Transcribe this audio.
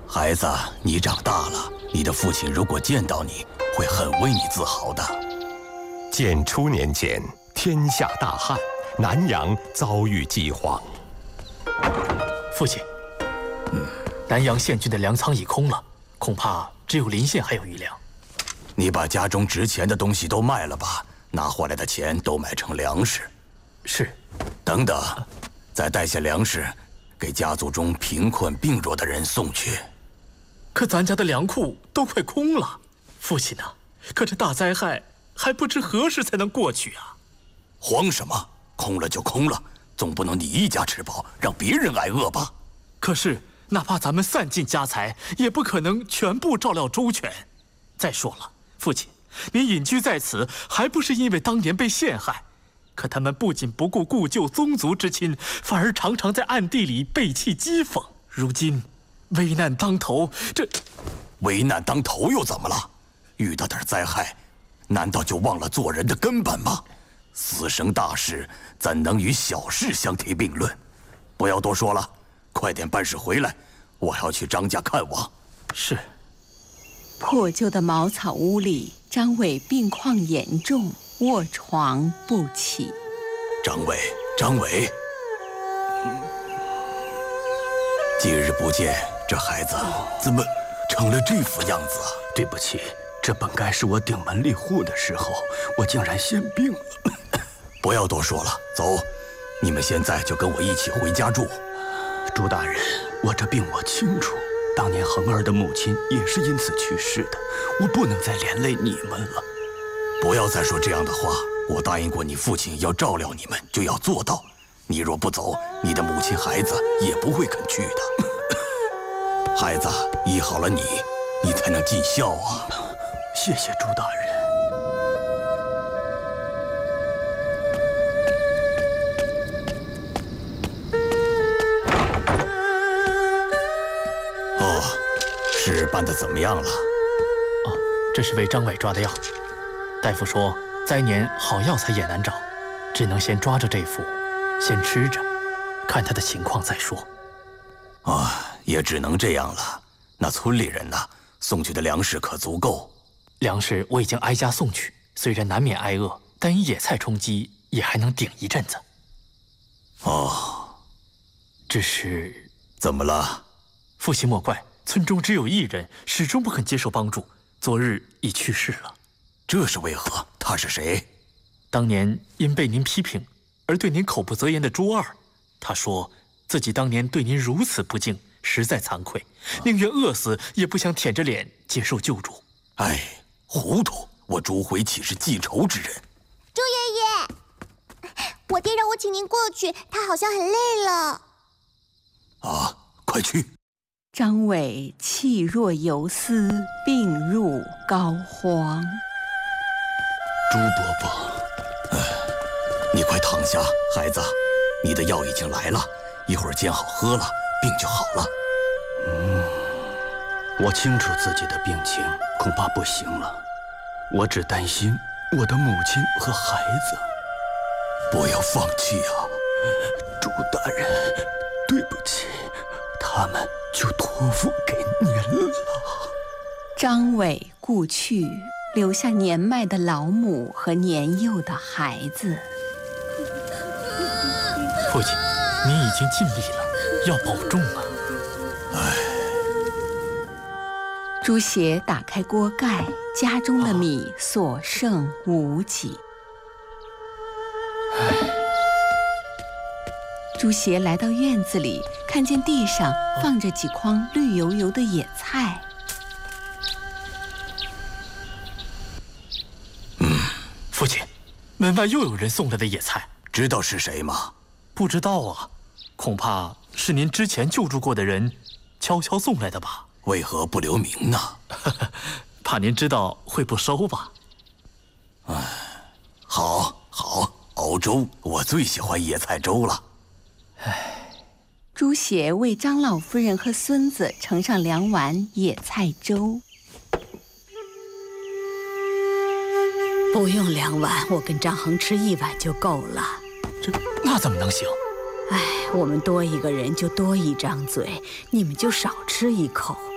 孩子，你长大了，你的父亲如果见到你，会很为你自豪的。 建初年间，天下大旱，南阳遭遇饥荒。 父亲，南阳县郡的粮仓已空了，恐怕只有临县还有余粮。 你把家中值钱的东西都卖了吧，拿回来的钱都买成粮食。 是。 等等，再带些粮食，给家族中贫困病弱的人送去。 可咱家的粮库都快空了，父亲呐，可这大灾害还不知何时才能过去啊！ 慌什么？空了就空了，总不能你一家吃饱，让别人挨饿吧？ 可是，哪怕咱们散尽家财，也不可能全部照料周全。再说了，父亲，您隐居在此，还不是因为当年被陷害？可他们不仅不顾故旧宗族之亲，反而常常在暗地里背弃讥讽。如今危难当头， 危难当头又怎么了？遇到点灾害，难道就忘了做人的根本吗？死生大事怎能与小事相提并论？不要多说了，快点办事回来，我还要去张家看望。 是。 破旧的茅草屋里，张伟病况严重，卧床不起。 张伟，几日不见，这孩子怎么成了这副样子啊？ 对不起，这本该是我顶门立户的时候，我竟然先病了。 不要多说了，走，你们现在就跟我一起回家住。 朱大人，我这病我清楚，当年恒儿的母亲也是因此去世的，我不能再连累你们了。 不要再说这样的话，我答应过你父亲要照料你们，就要做到。你若不走，你的母亲孩子也不会肯去的。孩子，医好了你，你才能尽孝啊。 谢谢朱大人。 哦，事办得怎么样了？ 哦，这是为张伟抓的药。大夫说，灾年好药材也难找，只能先抓着这副，先吃着，看他的情况再说。 也只能这样了。那村里人呢？送去的粮食可足够？ 粮食我已经挨家送去，虽然难免挨饿，但以野菜充饥，也还能顶一阵子。只是怎么了？ 父亲莫怪，村中只有一人始终不肯接受帮助，昨日已去世了。 这是为何？他是谁？ 当年因被您批评而对您口不择言的朱二，他说自己当年对您如此不敬，实在惭愧，宁愿饿死也不想舔着脸接受救助。 糊涂！我朱辉岂是记仇之人？ 朱爷爷，我爹让我请您过去，他好像很累了。 快去！ 张伟气若游丝，病入膏肓。 朱伯伯， 你快躺下，孩子，你的药已经来了，一会儿煎好喝了，病就好了。 我清楚自己的病情恐怕不行了，我只担心我的母亲和孩子。 不要放弃啊！ 朱大人，对不起，他们就托付给您了。 张伟故去，留下年迈的老母和年幼的孩子。 父亲，您已经尽力了，要保重啊！ 朱邪打开锅盖，家中的米所剩无几。朱邪来到院子里，看见地上放着几筐绿油油的野菜。 父亲，门外又有人送来的野菜， 知道是谁吗？ 不知道啊，恐怕是您之前救助过的人悄悄送来的吧？ 为何不留名呢？ 怕您知道会不收吧？ 好，熬粥，我最喜欢野菜粥了。 朱邪为张老夫人和孙子盛上2碗野菜粥。 不用2碗，我跟张恒吃1碗就够了。 那怎么能行？ 我们多一个人就多一张嘴，你们就少吃1口。